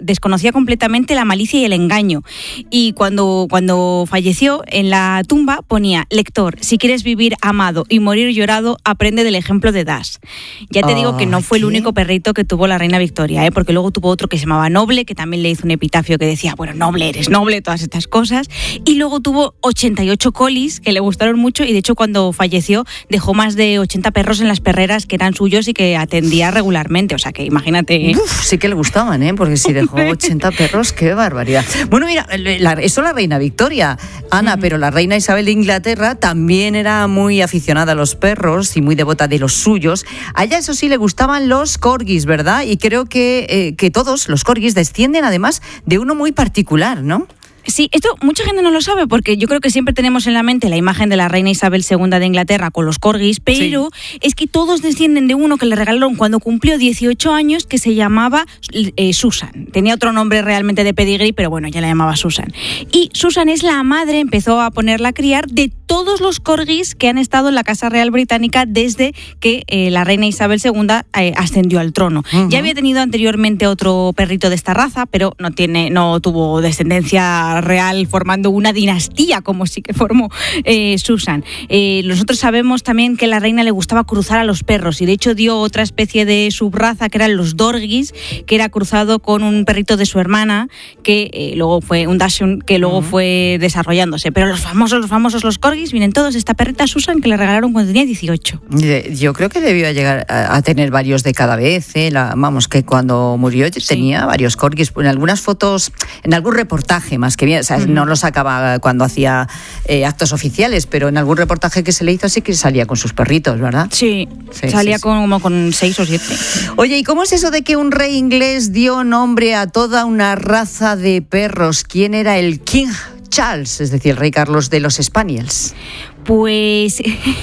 desconocía completamente la malicia y el engaño. Y cuando falleció, en la tumba ponía: lector, si quieres vivir amado y morir llorado, aprende del ejemplo de Das. Ya te digo que no fue el único perrito que tuvo la reina Victoria, porque luego tuvo otro que se llamaba Noble, que también le hizo un epitafio que decía: bueno, noble, eres noble, todas estas cosas. Y luego tuvo 88 colis que le gustaron mucho, y de hecho cuando falleció dejó más de 80 perros en las perreras que eran suyos y que atendía regularmente. O sea que imagínate. Uf, sí que le gustaban, porque si dejó 80 perros, qué barbaridad. Bueno, mira, eso la reina Victoria, Ana, pero la reina Isabel de Inglaterra también era muy aficionada a los perros y muy devota de los suyos. A ella, eso sí, le gustaban los corgis, ¿verdad? Y creo que todos los corgis descienden además de uno muy particular, ¿no? Sí, esto mucha gente no lo sabe, porque yo creo que siempre tenemos en la mente la imagen de la reina Isabel II de Inglaterra con los corgis, pero es que todos descienden de uno que le regalaron cuando cumplió 18 años, que se llamaba Susan. Tenía otro nombre realmente de pedigrí, pero bueno, ya la llamaba Susan. Y Susan es la madre, empezó a ponerla a criar, de todos los corgis que han estado en la Casa Real Británica desde que la reina Isabel II ascendió al trono. Uh-huh. Ya había tenido anteriormente otro perrito de esta raza, pero no tuvo descendencia real formando una dinastía como sí que formó Susan. Nosotros sabemos también que a la reina le gustaba cruzar a los perros, y de hecho dio otra especie de subraza que eran los dorgis, que era cruzado con un perrito de su hermana, que luego fue un dachshund, que luego fue desarrollándose. Pero los famosos los corgis vienen todos de esta perrita Susan, que le regalaron cuando tenía 18. Yo creo que debió llegar a tener varios de cada vez, que cuando murió tenía varios corgis. En algunas fotos, en algún reportaje más que bien, o sea, no lo sacaba cuando hacía actos oficiales, pero en algún reportaje que se le hizo sí que salía con sus perritos, ¿verdad? Sí, salía como con 6 o 7. Oye, ¿y cómo es eso de que un rey inglés dio nombre a toda una raza de perros? ¿Quién era el King Charles, es decir, el rey Carlos de los Spaniels? Pues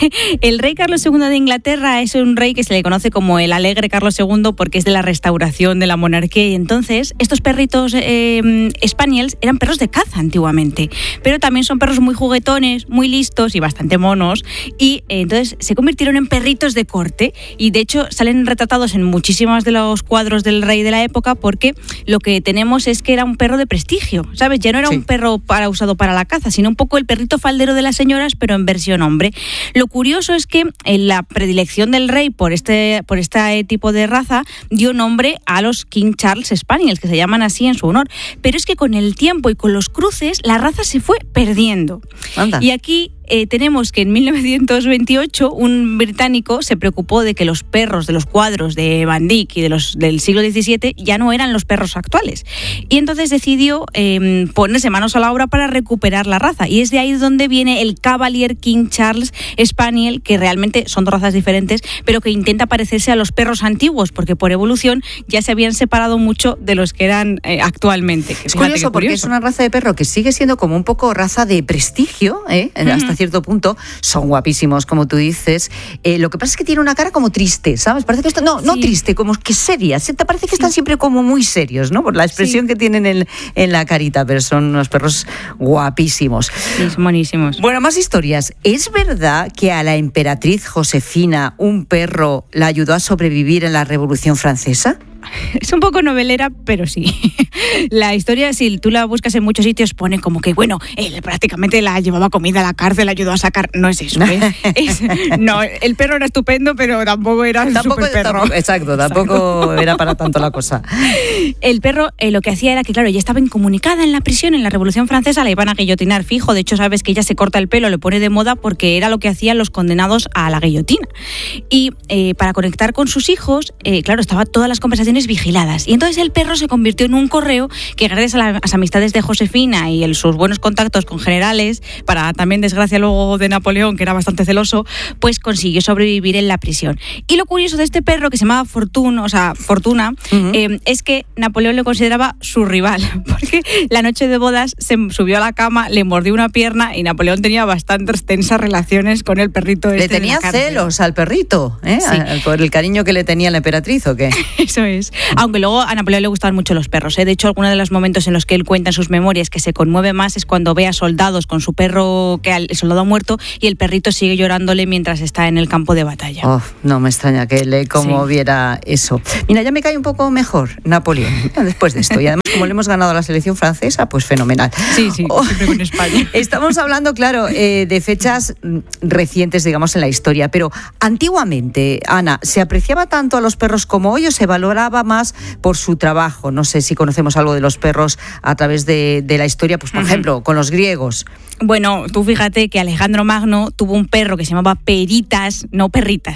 el rey Carlos II de Inglaterra es un rey que se le conoce como el alegre Carlos II, porque es de la restauración de la monarquía, y entonces estos perritos spaniels eran perros de caza antiguamente, pero también son perros muy juguetones, muy listos y bastante monos, y entonces se convirtieron en perritos de corte, y de hecho salen retratados en muchísimos de los cuadros del rey de la época, porque lo que tenemos es que era un perro de prestigio, ¿sabes? Ya no era un perro usado para la caza, sino un poco el perrito faldero de las señoras, pero en versión hombre. Lo curioso es que la predilección del rey por este tipo de raza dio nombre a los King Charles Spaniels, que se llaman así en su honor. Pero es que con el tiempo y con los cruces, la raza se fue perdiendo. Anda. Y aquí tenemos que en 1928 un británico se preocupó de que los perros de los cuadros de Van Dyck y del siglo XVII ya no eran los perros actuales. Y entonces decidió ponerse manos a la obra para recuperar la raza. Y es de ahí donde viene el Cavalier King Charles Spaniel, que realmente son dos razas diferentes, pero que intenta parecerse a los perros antiguos, porque por evolución ya se habían separado mucho de los que eran actualmente. Es curioso porque es una raza de perro que sigue siendo como un poco raza de prestigio, hasta cierto punto. Son guapísimos, como tú dices. Lo que pasa es que tiene una cara como triste, ¿sabes? Parece que no triste, como que seria. Te parece que están siempre como muy serios, ¿no? Por la expresión que tienen en la carita, pero son unos perros guapísimos. Sí, son buenísimos. Bueno, más historias. ¿Es verdad que a la emperatriz Josefina un perro la ayudó a sobrevivir en la Revolución Francesa? Es un poco novelera, pero sí. La historia, si tú la buscas en muchos sitios, pone como que, bueno, él prácticamente la llevaba comida a la cárcel, la ayudó a sacar. No es eso, ¿eh? No, el perro era estupendo, pero tampoco era súper perro. Tampoco era para tanto la cosa. El perro lo que hacía era que, claro, ella estaba incomunicada en la prisión, en la Revolución Francesa, la iban a guillotinar fijo. De hecho, sabes que ella se corta el pelo, le pone de moda, porque era lo que hacían los condenados a la guillotina. Y para conectar con sus hijos, claro, estaban todas las conversaciones vigiladas. Y entonces el perro se convirtió en un correo que, gracias a las amistades de Josefina y sus buenos contactos con generales, para también desgracia luego de Napoleón, que era bastante celoso, pues consiguió sobrevivir en la prisión. Y lo curioso de este perro, que se llamaba Fortuna, es que Napoleón le consideraba su rival, porque la noche de bodas se subió a la cama, le mordió una pierna, y Napoleón tenía bastantes tensas relaciones con el perrito este. Le tenía celos al perrito, por el cariño que le tenía la emperatriz, ¿o qué? Eso es. Aunque luego a Napoleón le gustaban mucho los perros, ¿eh? De hecho, algunos de los momentos en los que él cuenta en sus memorias que se conmueve más es cuando ve a soldados con su perro, que el soldado ha muerto, y el perrito sigue llorándole mientras está en el campo de batalla. Oh, no me extraña que él conmoviera eso. Mira, ya me cae un poco mejor Napoleón después de esto. Y además, como le hemos ganado a la selección francesa, pues fenomenal. Sí, siempre con España. Estamos hablando, claro, de fechas recientes, digamos, en la historia, pero antiguamente, Ana, ¿se apreciaba tanto a los perros como hoy o se valoraba más por su trabajo? No sé si conocemos algo de los perros a través de la historia, pues por ejemplo, con los griegos. Bueno, tú fíjate que Alejandro Magno tuvo un perro que se llamaba Peritas, no perritas,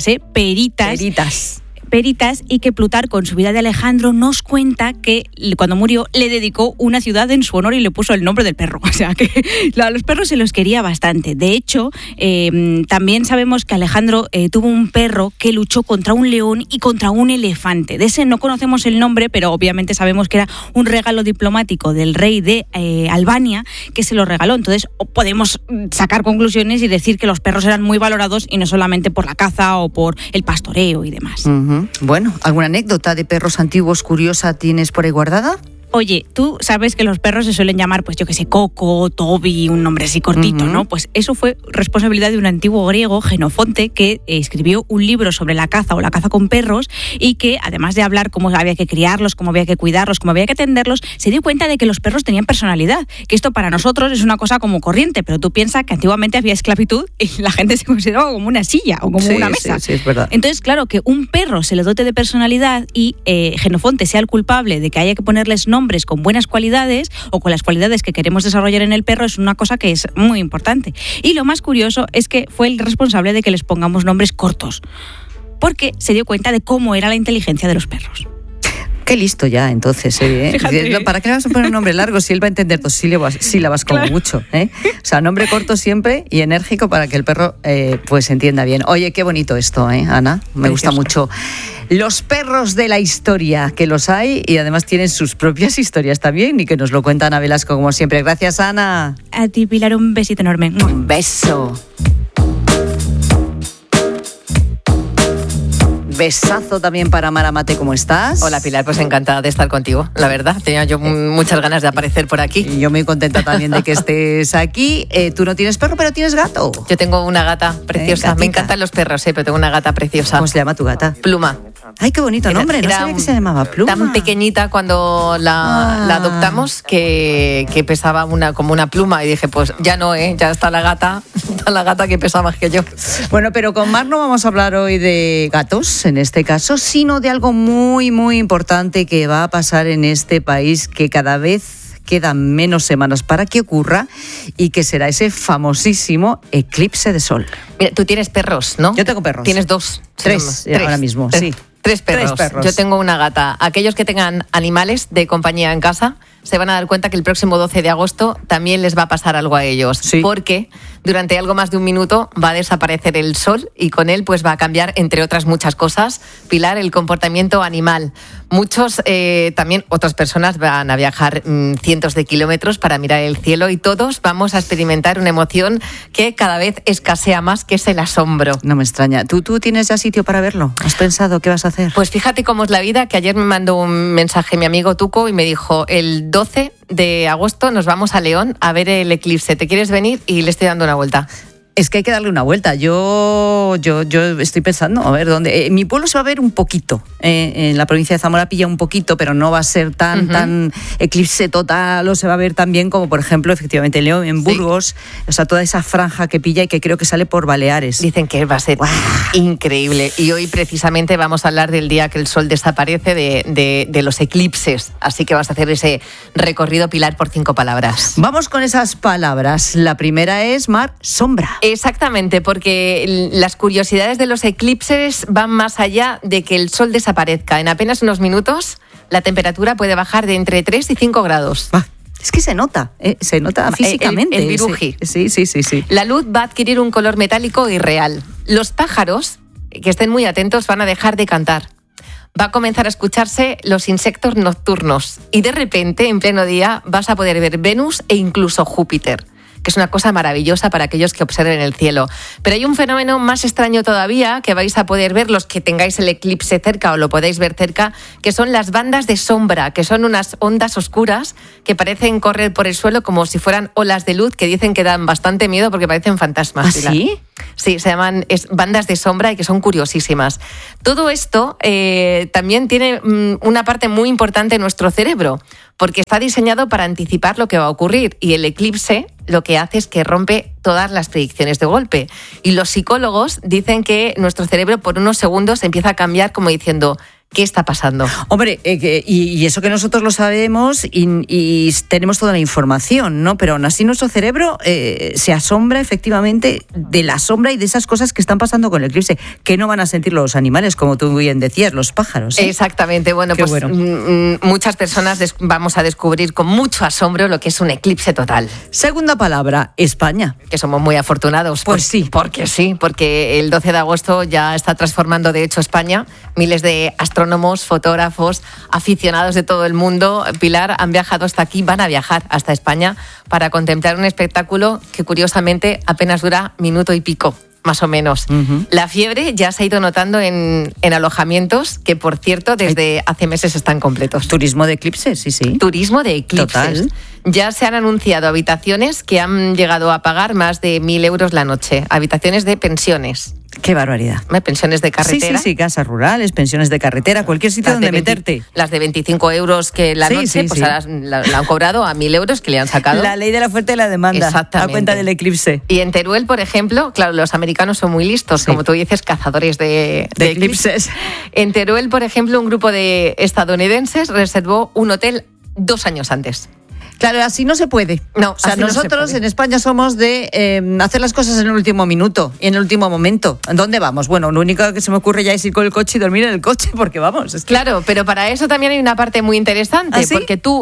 Peritas, y que Plutarco en su vida de Alejandro nos cuenta que cuando murió le dedicó una ciudad en su honor y le puso el nombre del perro. O sea que a los perros se los quería bastante. De hecho, también sabemos que Alejandro tuvo un perro que luchó contra un león y contra un elefante. De ese no conocemos el nombre, pero obviamente sabemos que era un regalo diplomático del rey de Albania que se lo regaló. Entonces podemos sacar conclusiones y decir que los perros eran muy valorados y no solamente por la caza o por el pastoreo y demás. Bueno, ¿alguna anécdota de perros antiguos curiosa tienes por ahí guardada? Oye, tú sabes que los perros se suelen llamar, pues yo que sé, Coco, Toby, un nombre así cortito, ¿no? Pues eso fue responsabilidad de un antiguo griego, Jenofonte, que escribió un libro sobre la caza o la caza con perros y que, además de hablar cómo había que criarlos, cómo había que cuidarlos, cómo había que atenderlos, se dio cuenta de que los perros tenían personalidad. Que esto para nosotros es una cosa como corriente, pero tú piensas que antiguamente había esclavitud y la gente se consideraba como una silla o como una mesa. Sí, es verdad. Entonces, claro, que un perro se le dote de personalidad y Jenofonte sea el culpable de que haya que ponerles nombres con buenas cualidades o con las cualidades que queremos desarrollar en el perro es una cosa que es muy importante. Y lo más curioso es que fue el responsable de que les pongamos nombres cortos, porque se dio cuenta de cómo era la inteligencia de los perros. Qué listo ya, entonces. Fíjate. ¿Para qué le vas a poner un nombre largo si él va a entender dos sílabas como claro. Mucho? O sea, nombre corto siempre y enérgico para que el perro pues entienda bien. Oye, qué bonito esto, Ana. Me gusta mucho. Los perros de la historia, que los hay y además tienen sus propias historias también y que nos lo cuenta Ana Velasco como siempre. Gracias, Ana. A ti, Pilar, un besito enorme. Un beso. Besazo también para Mara Mate, ¿cómo estás? Hola Pilar, pues encantada de estar contigo, la verdad. Tenía yo muchas ganas de aparecer por aquí. Y yo muy contenta también de que estés aquí. Tú no tienes perro, pero tienes gato. Yo tengo una gata preciosa. Me encantan los perros, pero tengo una gata preciosa. ¿Cómo se llama tu gata? Pluma. Ay, qué bonito nombre, no sabía que se llamaba Pluma. Tan pequeñita cuando la adoptamos que pesaba como una pluma y dije, pues ya no, ya está la gata que pesa más que yo. Bueno, pero con Mar no vamos a hablar hoy de gatos, en este caso, sino de algo muy, muy importante que va a pasar en este país, que cada vez quedan menos semanas para que ocurra y que será ese famosísimo eclipse de sol. Mira, tú tienes perros, ¿no? Yo tengo perros. Tienes dos. Tres ahora mismo, sí. Tres perros. Yo tengo una gata. Aquellos que tengan animales de compañía en casa se van a dar cuenta que el próximo 12 de agosto también les va a pasar algo a ellos. Sí. Porque durante algo más de un minuto va a desaparecer el sol y con él pues va a cambiar, entre otras muchas cosas, Pilar, el comportamiento animal. Muchos, también otras personas van a viajar cientos de kilómetros para mirar el cielo y todos vamos a experimentar una emoción que cada vez escasea más, que es el asombro. No me extraña. ¿Tú tienes ya sitio para verlo? ¿Has pensado qué vas a hacer? Pues fíjate cómo es la vida, que ayer me mandó un mensaje mi amigo Tuco y me dijo, el 12 de agosto nos vamos a León a ver el eclipse. ¿Te quieres venir? Y le estoy dando una vuelta. Es que hay que darle una vuelta. Yo estoy pensando, a ver dónde. Mi pueblo se va a ver un poquito. En la provincia de Zamora pilla un poquito, pero no va a ser tan eclipse total o se va a ver tan bien como, por ejemplo, efectivamente León, en Burgos. Sí. O sea, toda esa franja que pilla y que creo que sale por Baleares. Dicen que va a ser increíble. Y hoy precisamente vamos a hablar del día que el sol desaparece, de los eclipses. Así que vas a hacer ese recorrido, Pilar, por 5 palabras. Vamos con esas palabras. La primera es, Mar, sombra. Exactamente, porque las curiosidades de los eclipses van más allá de que el sol desaparezca. En apenas unos minutos, la temperatura puede bajar de entre 3 y 5 grados. Es que se nota físicamente. El viruji. Sí. La luz va a adquirir un color metálico y real. Los pájaros, que estén muy atentos, van a dejar de cantar. Va a comenzar a escucharse los insectos nocturnos. Y de repente, en pleno día, vas a poder ver Venus e incluso Júpiter. que es una cosa maravillosa para aquellos que observen el cielo. Pero hay un fenómeno más extraño todavía que vais a poder ver los que tengáis el eclipse cerca o lo podéis ver cerca, que son las bandas de sombra, que son unas ondas oscuras que parecen correr por el suelo como si fueran olas de luz, que dicen que dan bastante miedo porque parecen fantasmas. ¿Ah, sí? Sí, se llaman bandas de sombra y que son curiosísimas. Todo esto también tiene una parte muy importante en nuestro cerebro, porque está diseñado para anticipar lo que va a ocurrir, y el eclipse lo que hace es que rompe todas las predicciones de golpe. Y los psicólogos dicen que nuestro cerebro por unos segundos empieza a cambiar como diciendo: ¿qué está pasando? Hombre, y eso que nosotros lo sabemos y tenemos toda la información, ¿no? Pero aún así nuestro cerebro se asombra efectivamente de la sombra y de esas cosas que están pasando con el eclipse, que no van a sentir los animales, como tú bien decías, los pájaros, ¿eh? Exactamente. Bueno, Qué pues bueno. Muchas personas vamos a descubrir con mucho asombro lo que es un eclipse total. Segunda palabra, España. Que somos muy afortunados. Pues sí. Porque el 12 de agosto ya está transformando, de hecho, España. Miles de astrónomos, fotógrafos, aficionados de todo el mundo, Pilar, han viajado hasta aquí, van a viajar hasta España para contemplar un espectáculo que curiosamente apenas dura minuto y pico, más o menos. Uh-huh. La fiebre ya se ha ido notando en alojamientos que, por cierto, desde hace meses están completos. Turismo de eclipses, sí. Turismo de eclipses. Total. Ya se han anunciado habitaciones que han llegado a pagar más de 1.000 euros la noche. Habitaciones de pensiones. ¡Qué barbaridad! Pensiones de carretera. Sí, casas rurales, pensiones de carretera, cualquier sitio donde meterte. Las de 25 euros que la noche, pues ahora la han cobrado a 1.000 euros que le han sacado. La ley de la oferta y la demanda. Exactamente. A cuenta del eclipse. Y en Teruel, por ejemplo, claro, los americanos son muy listos, como tú dices, cazadores de eclipses. En Teruel, por ejemplo, un grupo de estadounidenses reservó un hotel 2 años antes. Claro, así no se puede. No, o sea, nosotros en España somos de hacer las cosas en el último minuto y en el último momento. ¿Dónde vamos? Bueno, lo único que se me ocurre ya es ir con el coche y dormir en el coche, porque vamos. Es que... Claro, pero para eso también hay una parte muy interesante, ¿Ah, sí? porque tú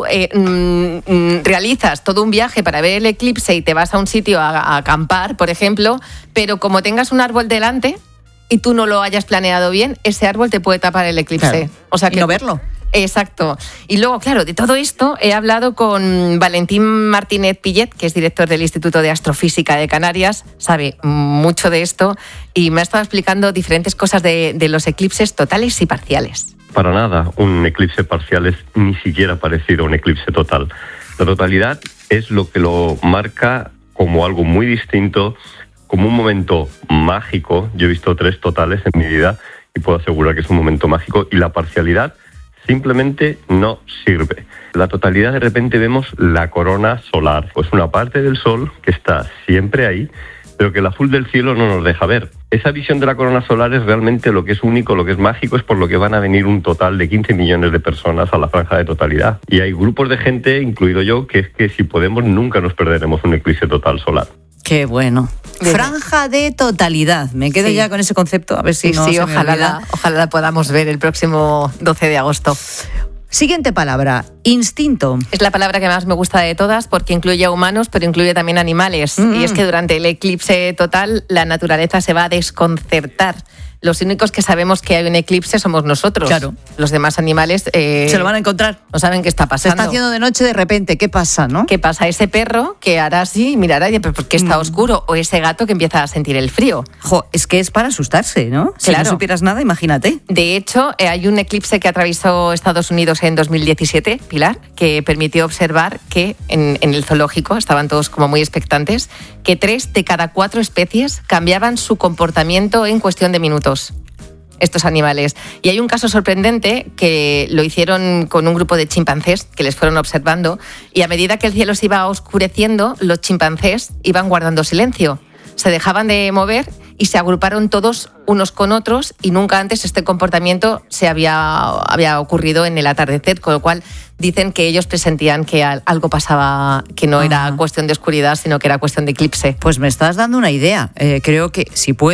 realizas todo un viaje para ver el eclipse y te vas a un sitio a acampar, por ejemplo, pero como tengas un árbol delante y tú no lo hayas planeado bien, ese árbol te puede tapar el eclipse. Claro. O sea que y no verlo. Exacto. Y luego, claro, de todo esto he hablado con Valentín Martínez Pillet, que es director del Instituto de Astrofísica de Canarias, sabe mucho de esto y me ha estado explicando diferentes cosas de los eclipses totales y parciales. Para nada, un eclipse parcial es ni siquiera parecido a un eclipse total. La totalidad es lo que lo marca como algo muy distinto, como un momento mágico. Yo he visto 3 totales en mi vida y puedo asegurar que es un momento mágico, y la parcialidad simplemente no sirve. La totalidad, de repente vemos la corona solar, pues una parte del sol que está siempre ahí, pero que el azul del cielo no nos deja ver. Esa visión de la corona solar es realmente lo que es único, lo que es mágico, es por lo que van a venir un total de 15 millones de personas a la franja de totalidad. Y hay grupos de gente, incluido yo, que es que si podemos nunca nos perderemos un eclipse total solar. Qué bueno. Franja de totalidad. Me quedo ya con ese concepto, a ver si no se me olvida. Ojalá la podamos ver el próximo 12 de agosto. Siguiente palabra, instinto. Es la palabra que más me gusta de todas porque incluye a humanos, pero incluye también animales. Y es que durante el eclipse total la naturaleza se va a desconcertar. Los únicos que sabemos que hay un eclipse somos nosotros. Claro. Los demás animales se lo van a encontrar. No saben qué está pasando. Se está haciendo de noche de repente. ¿Qué pasa, no? ¿Qué pasa? Ese perro que hará así, mirará y dirá, ¿pero por qué está oscuro? O ese gato que empieza a sentir el frío. Es que es para asustarse, ¿no? Si claro. no supieras nada, imagínate. De hecho, hay un eclipse que atravesó Estados Unidos en 2017, Pilar, que permitió observar que en el zoológico, estaban todos como muy expectantes, que 3 de cada 4 especies cambiaban su comportamiento en cuestión de minutos. Estos animales. Y hay un caso sorprendente que lo hicieron con un grupo de chimpancés que les fueron observando, y a medida que el cielo se iba oscureciendo, los chimpancés iban guardando silencio. Se dejaban de mover y se agruparon todos unos con otros, y nunca antes este comportamiento se había ocurrido en el atardecer, con lo cual dicen que ellos presentían que algo pasaba, que no era cuestión de oscuridad, sino que era cuestión de eclipse. Pues me estás dando una idea. Creo que si puedo,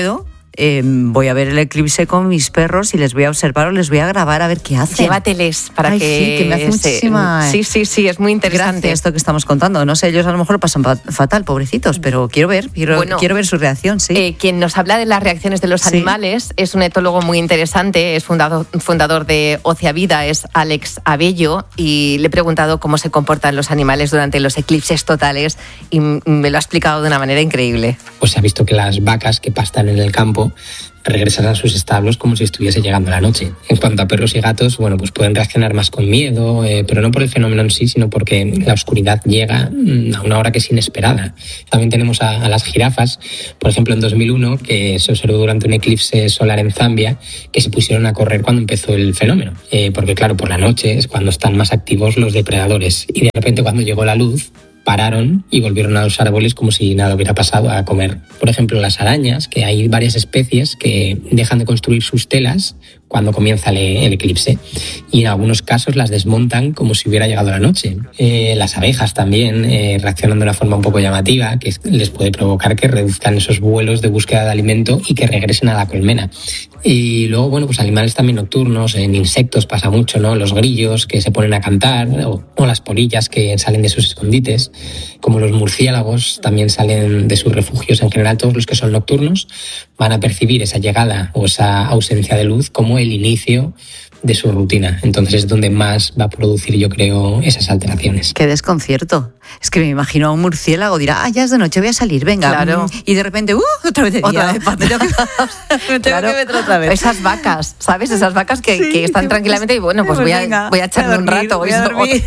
voy a ver el eclipse con mis perros y les voy a observar o les voy a grabar a ver qué hacen. Llévateles para que me hace muchísima... Sí, es muy interesante. Gracias, esto que estamos contando. No sé, ellos a lo mejor lo pasan fatal, pobrecitos, pero quiero ver su reacción, sí. Quien nos habla de las reacciones de los animales es un etólogo muy interesante, es fundador de Oceavida, es Alex Abello, y le he preguntado cómo se comportan los animales durante los eclipses totales y me lo ha explicado de una manera increíble. Pues se ha visto que las vacas que pastan en el campo regresan a sus establos como si estuviese llegando la noche. En cuanto a perros y gatos, pues pueden reaccionar más con miedo, pero no por el fenómeno en sí, sino porque la oscuridad llega a una hora que es inesperada. También tenemos a las jirafas, por ejemplo, en 2001, que se observó durante un eclipse solar en Zambia, que se pusieron a correr cuando empezó el fenómeno. Porque claro, por la noche es cuando están más activos los depredadores. Y de repente, cuando llegó la luz, pararon y volvieron a los árboles como si nada hubiera pasado, a comer. Por ejemplo, las arañas, que hay varias especies que dejan de construir sus telas cuando comienza el eclipse, y en algunos casos las desmontan como si hubiera llegado la noche. Las abejas también reaccionan de una forma un poco llamativa, que les puede provocar que reduzcan esos vuelos de búsqueda de alimento y que regresen a la colmena. Y luego, animales también nocturnos, en insectos pasa mucho, ¿no? Los grillos que se ponen a cantar, o las polillas que salen de sus escondites, como los murciélagos también salen de sus refugios. En general, todos los que son nocturnos van a percibir esa llegada o esa ausencia de luz como el inicio de su rutina. Entonces es donde más va a producir, yo creo, esas alteraciones. Qué desconcierto. Es que me imagino a un murciélago, dirá, ya es de noche, voy a salir, venga. Claro. Y de repente, otra vez de día. Me tengo que meter otra vez. Esas vacas, ¿sabes? Esas vacas que están tranquilamente y voy a echarme un rato. Voy a dormir.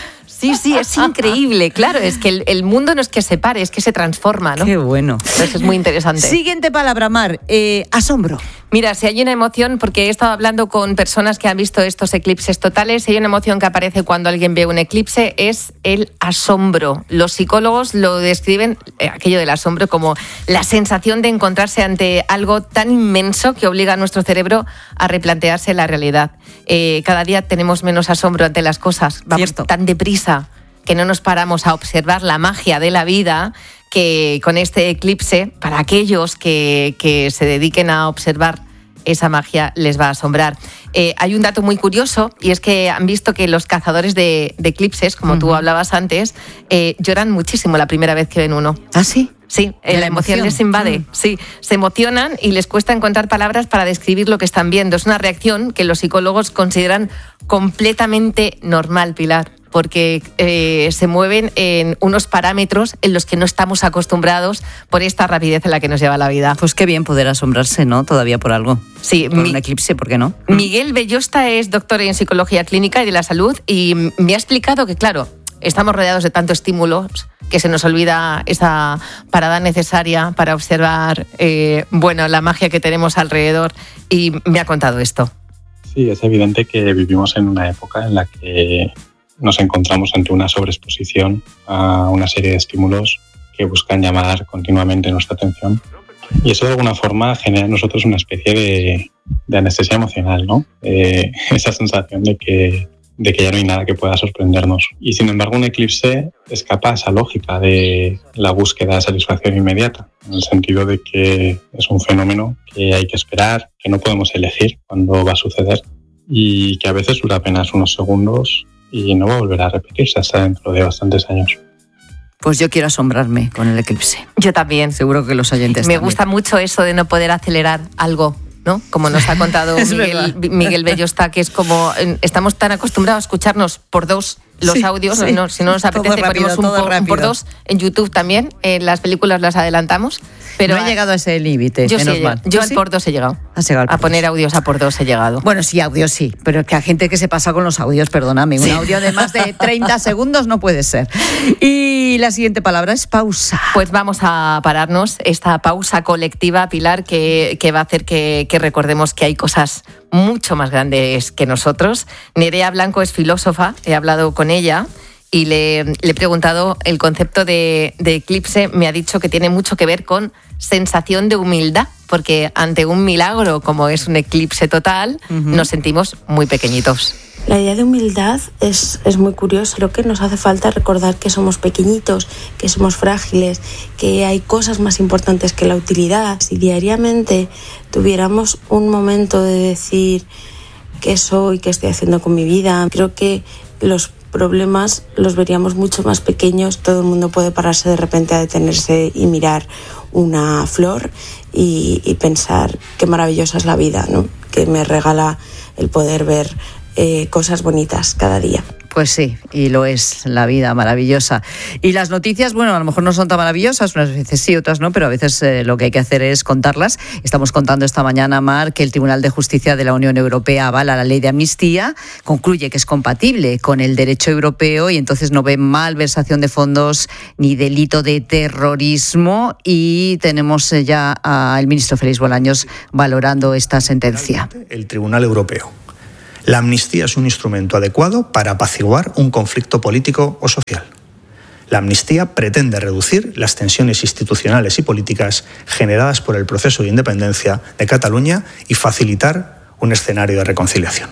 Sí, es increíble. Claro, es que el mundo no es que se pare, es que se transforma, ¿no? Qué bueno. Eso es muy interesante. Siguiente palabra, Mar. Asombro. Mira, si hay una emoción, porque he estado hablando con personas que han visto estos eclipses totales, si hay una emoción que aparece cuando alguien ve un eclipse, es el asombro. Los psicólogos lo describen, aquello del asombro, como la sensación de encontrarse ante algo tan inmenso que obliga a nuestro cerebro a replantearse la realidad. Cada día tenemos menos asombro ante las cosas. Vamos tan deprisa que no nos paramos a observar la magia de la vida, que con este eclipse, para aquellos que se dediquen a observar esa magia, les va a asombrar. Hay un dato muy curioso, y es que han visto que los cazadores de eclipses, como tú hablabas antes, lloran muchísimo la primera vez que ven uno. ¿Ah, sí? Sí, la emoción les invade. Sí, se emocionan y les cuesta encontrar palabras para describir lo que están viendo. Es una reacción que los psicólogos consideran completamente normal, Pilar, porque se mueven en unos parámetros en los que no estamos acostumbrados por esta rapidez en la que nos lleva la vida. Pues qué bien poder asombrarse, ¿no? Todavía por algo. Sí. Por un eclipse, ¿por qué no? Miguel Bellosta es doctor en Psicología Clínica y de la Salud, y me ha explicado que, claro, estamos rodeados de tantos estímulos que se nos olvida esa parada necesaria para observar la magia que tenemos alrededor, y me ha contado esto. Sí, es evidente que vivimos en una época en la que nos encontramos ante una sobreexposición a una serie de estímulos que buscan llamar continuamente nuestra atención, y eso de alguna forma genera en nosotros una especie de anestesia emocional, ¿no? Esa sensación de que ya no hay nada que pueda sorprendernos. Y sin embargo, un eclipse escapa a esa lógica de la búsqueda de satisfacción inmediata, en el sentido de que es un fenómeno que hay que esperar, que no podemos elegir cuándo va a suceder, y que a veces dura apenas unos segundos y no va a volver a repetirse hasta dentro de bastantes años. Pues yo quiero asombrarme con el eclipse. Yo también. Seguro que los oyentes Me también. gusta mucho eso de no poder acelerar algo, ¿no? Como nos ha contado Miguel Bellosta, que es como estamos tan acostumbrados a escucharnos por dos los audios, sí. No, si no nos apetece ponemos un por dos. En YouTube también, las películas las adelantamos. Pero no he llegado a ese límite, menos mal. Yo al por dos he llegado. ¿Has llegado a poner audios a por dos he llegado. Bueno, sí, audios sí, pero es que hay gente que se pasa con los audios, perdóname. Un audio de más de 30 segundos no puede ser. Y la siguiente palabra es pausa. Pues vamos a pararnos, esta pausa colectiva, Pilar, que va a hacer que recordemos que hay cosas mucho más grandes que nosotros. Nerea Blanco es filósofa, he hablado con ella y le he preguntado el concepto de eclipse. Me ha dicho que tiene mucho que ver con sensación de humildad, porque ante un milagro como es un eclipse total, nos sentimos muy pequeñitos. La idea de humildad es muy curiosa. Creo que nos hace falta recordar que somos pequeñitos, que somos frágiles, que hay cosas más importantes que la utilidad. Si diariamente tuviéramos un momento de decir qué soy, qué estoy haciendo con mi vida, creo que los problemas los veríamos mucho más pequeños. Todo el mundo puede pararse de repente a detenerse y mirar una flor y pensar qué maravillosa es la vida, ¿no? Que me regala el poder ver cosas bonitas cada día. Pues sí, y lo es, la vida maravillosa. Y las noticias, bueno, a lo mejor no son tan maravillosas, unas veces sí, otras no, pero a veces lo que hay que hacer es contarlas. Estamos contando esta mañana, Mar, que el Tribunal de Justicia de la Unión Europea avala la ley de amnistía, concluye que es compatible con el derecho europeo y entonces no ve malversación de fondos ni delito de terrorismo, y tenemos ya al ministro Félix Bolaños valorando esta sentencia. El Tribunal Europeo. La amnistía es un instrumento adecuado para apaciguar un conflicto político o social. La amnistía pretende reducir las tensiones institucionales y políticas generadas por el proceso de independencia de Cataluña y facilitar un escenario de reconciliación.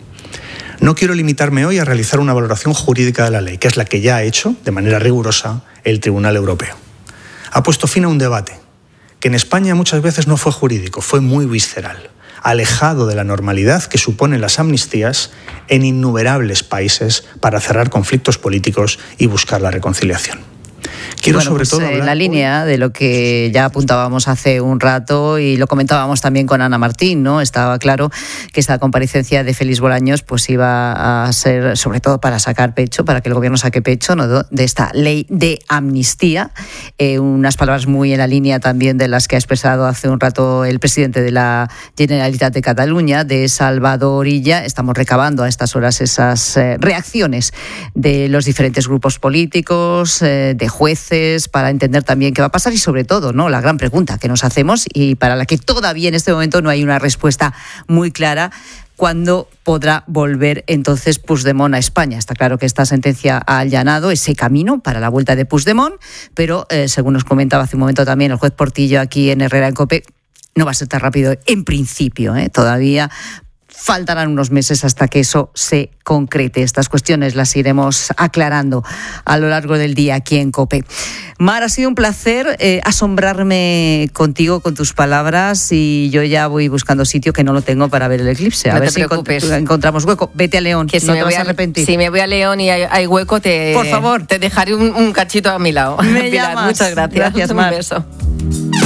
No quiero limitarme hoy a realizar una valoración jurídica de la ley, que es la que ya ha hecho, de manera rigurosa, el Tribunal Europeo. Ha puesto fin a un debate que en España muchas veces no fue jurídico, fue muy visceral, alejado de la normalidad que suponen las amnistías en innumerables países para cerrar conflictos políticos y buscar la reconciliación. Quiero sobre todo hablar la línea de lo que ya apuntábamos hace un rato y lo comentábamos también con Ana Martín, ¿no? Estaba claro que esta comparecencia de Félix Bolaños pues iba a ser sobre todo para sacar pecho, para que el gobierno saque pecho, ¿no?, de esta ley de amnistía. Unas palabras muy en la línea también de las que ha expresado hace un rato el presidente de la Generalitat de Cataluña, de Salvador Illa. Estamos recabando a estas horas esas reacciones de los diferentes grupos políticos, de jueces, para entender también qué va a pasar y sobre todo, ¿no?, la gran pregunta que nos hacemos y para la que todavía en este momento no hay una respuesta muy clara: ¿cuándo podrá volver entonces Puigdemont a España? Está claro que esta sentencia ha allanado ese camino para la vuelta de Puigdemont, pero según nos comentaba hace un momento también el juez Portillo aquí en Herrera en COPE, no va a ser tan rápido en principio, todavía faltarán unos meses hasta que eso se concrete. Estas cuestiones las iremos aclarando a lo largo del día aquí en COPE. Mar, ha sido un placer asombrarme contigo, con tus palabras, y yo ya voy buscando sitio que no lo tengo para ver el eclipse. A ver si encontramos hueco. Vete a León, que no te vas a arrepentir. Si me voy a León y hay hueco, por favor, te dejaré un cachito a mi lado. Me llamas. Muchas gracias. Gracias, Mar. Un beso.